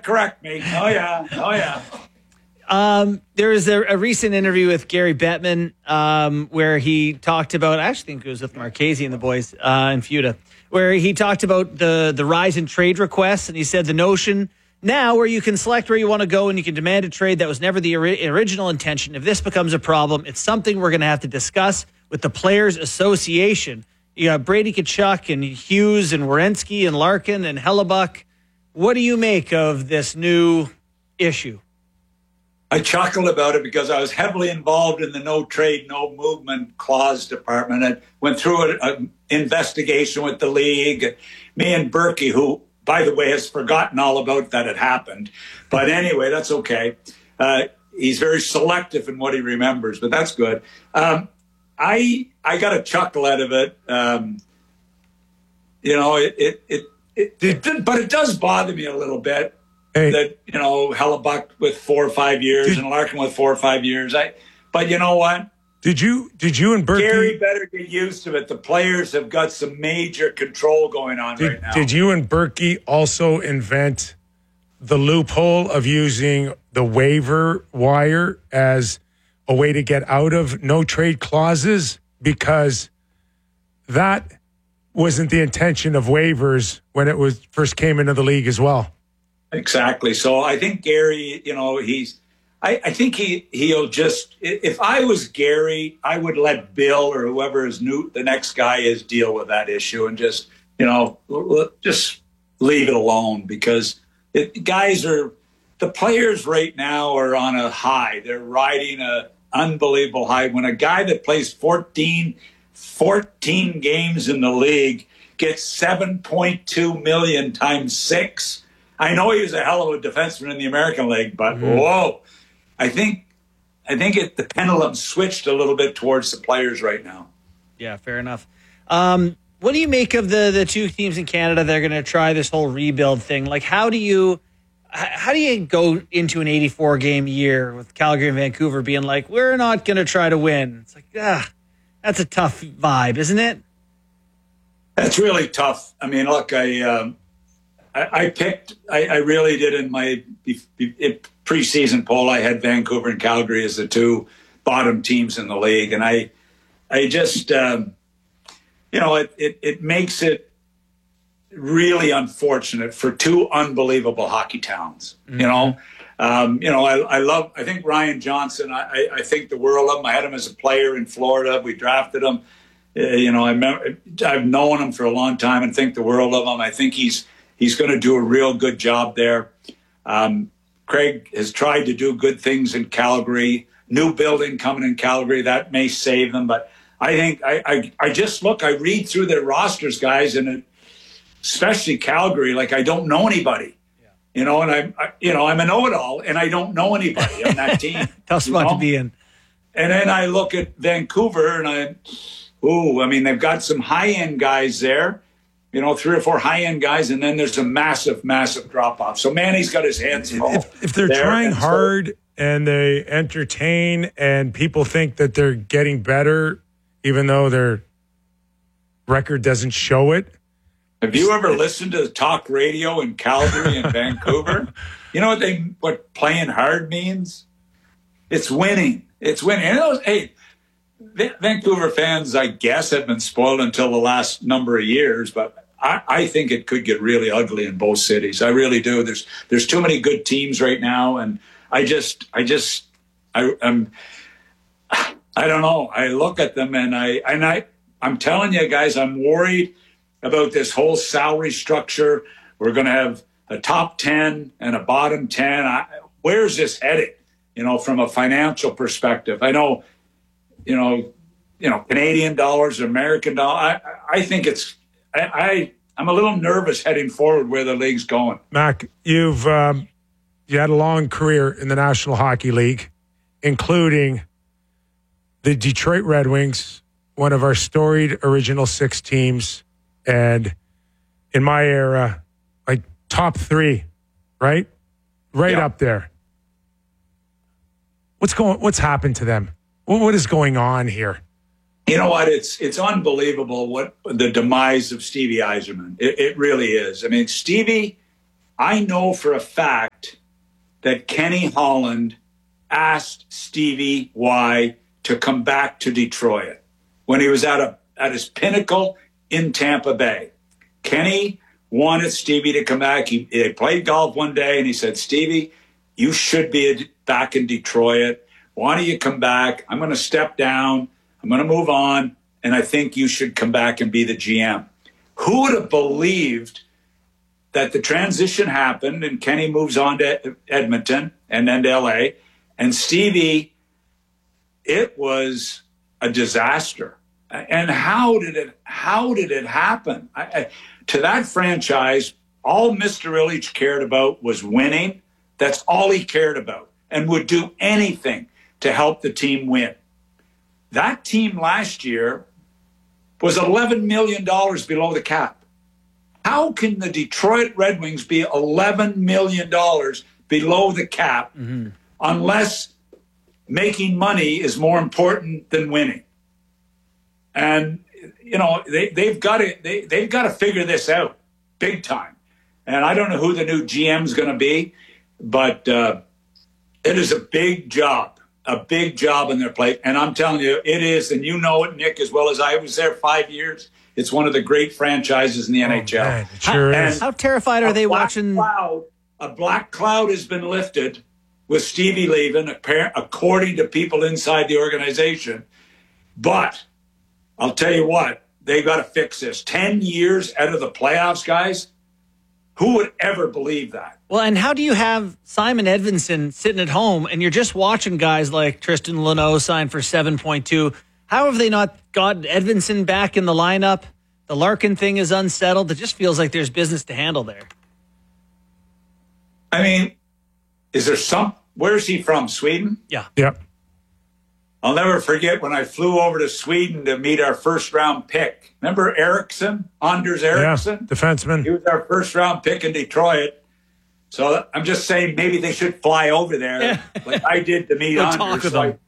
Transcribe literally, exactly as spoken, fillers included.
correct me. Oh, yeah. Oh, yeah. Um, there was a, a recent interview with Gary Bettman um, where he talked about, I actually think it was with Marchese and the boys uh, in Feuda, where he talked about the, the rise in trade requests. And he said the notion now where you can select where you want to go and you can demand a trade that was never the ori- original intention. If this becomes a problem, it's something we're going to have to discuss with the Players Association. You got Brady Tkachuk and Hughes and Werenski and Larkin and Hellebuck. What do you make of this new issue? I chuckled about it because I was heavily involved in the no trade, no movement clause department. I went through an investigation with the league. Me and Berkey, who, by the way, has forgotten all about that it happened. But anyway, that's okay. Uh, he's very selective in what he remembers, but that's good. Um, I I got a chuckle out of it. Um, you know, it it it, it, it did, but it does bother me a little bit. Hey. That, you know, Hellebuck with four or five years did, and Larkin with four or five years. I, but you know what? Did you did you and Berkey... Gary better get used to it. The players have got some major control going on did, right now. Did you and Berkey also invent the loophole of using the waiver wire as a way to get out of no trade clauses? Because that wasn't the intention of waivers when it was first came into the league as well. Exactly. So I think Gary, you know, he's, I, I think he, he'll just, if I was Gary, I would let Bill or whoever his new, the next guy is deal with that issue and just, you know, just leave it alone because it, guys are, the players right now are on a high. They're riding a unbelievable high. When a guy that plays fourteen, fourteen games in the league gets seven point two million times six, I know he was a hell of a defenseman in the American League, but mm-hmm. whoa, I think I think it, the pendulum switched a little bit towards the players right now. Yeah, fair enough. Um, what do you make of the the two teams in Canada that are going to try this whole rebuild thing? Like, how do you how do you go into an eighty-four game year with Calgary and Vancouver being like, we're not going to try to win? It's like, ah, that's a tough vibe, isn't it? That's really tough. I mean, look, I. Um, I, I picked, I, I really did in my preseason poll, I had Vancouver and Calgary as the two bottom teams in the league. And I I just, um, you know, it, it, it makes it really unfortunate for two unbelievable hockey towns, mm-hmm. you know. Um, you know, I, I love, I think Ryan Johnson, I, I think the world of him. I had him as a player in Florida. We drafted him. Uh, you know, I remember, I've known him for a long time and think the world of him. I think he's, He's going to do a real good job there. Um, Craig has tried to do good things in Calgary. New building coming in Calgary, that may save them. But I think I, I, I just look, I read through their rosters, guys, and it, especially Calgary, like I don't know anybody. Yeah. You know, and I'm, I, you know, I'm a know-it-all, and I don't know anybody on that team. Tough spot know? to be in. And then I look at Vancouver, and I, ooh, I mean, they've got some high-end guys there. You know, three or four high-end guys, and then there's a massive, massive drop-off. So Manny's got his hands full. If, if they're there, trying hard so, and they entertain and people think that they're getting better, even though their record doesn't show it. Have you ever listened to talk radio in Calgary and Vancouver? You know what they what playing hard means? It's winning. It's winning. And those, hey, Vancouver fans, I guess, have been spoiled until the last number of years, but I, I think it could get really ugly in both cities. I really do. There's there's too many good teams right now, and I just I just I am I don't know. I look at them and I and I I'm telling you guys, I'm worried about this whole salary structure. We're going to have a top ten and a bottom ten. I, where's this headed? You know, from a financial perspective, I know. You know, you know, Canadian dollars, American dollars. I, I think it's. I, I, I'm a little nervous heading forward where the league's going. Mac, you've um, you had a long career in the National Hockey League, including the Detroit Red Wings, one of our storied original six teams, and in my era, like top three, right, right yeah. up there. What's going? What's happened to them? What is going on here? You know what? It's it's unbelievable what the demise of Stevie Yzerman. It, it really is. I mean, Stevie, I know for a fact that Kenny Holland asked Stevie Y to come back to Detroit when he was at a at his pinnacle in Tampa Bay. Kenny wanted Stevie to come back. He, they played golf one day, and he said, Stevie, you should be back in Detroit. Why don't you come back? I'm going to step down. I'm going to move on, and I think you should come back and be the G M. Who would have believed that the transition happened and Kenny moves on to Edmonton and then to L A, and Stevie, it was a disaster. And how did it, how did it happen? I, I, to that franchise, all Mister Ilitch cared about was winning. That's all he cared about, and would do anything to help the team win. That team last year was eleven million dollars below the cap. How can the Detroit Red Wings be eleven million dollars below the cap mm-hmm. unless making money is more important than winning? And, you know, they, they've got to they, they've got to figure this out big time. And I don't know who the new G M is going to be, but uh, it is a big job, a big job on their plate. And I'm telling you, it is, and you know it, Nick, as well as I was there five years. It's one of the great franchises in the N H L. Oh, man, it sure how, is. How terrified are they black watching? Cloud, a black cloud has been lifted with Stevie leaving, according to people inside the organization. But I'll tell you what, they got to fix this. Ten years out of the playoffs, guys. Who would ever believe that? Well, and how do you have Simon Edvinsson sitting at home and you're just watching guys like Tristan Luneau sign for seven point two? How have they not got Edvinsson back in the lineup? The Larkin thing is unsettled. It just feels like there's business to handle there. I mean, is there some... Where's he from? Sweden? Yeah. Yep. I'll never forget when I flew over to Sweden to meet our first round pick. Remember Eriksson? Anders Eriksson? Yeah, defenseman. He was our first round pick in Detroit. So I'm just saying maybe they should fly over there Yeah. like I did to meet Go Anders. talk with So him.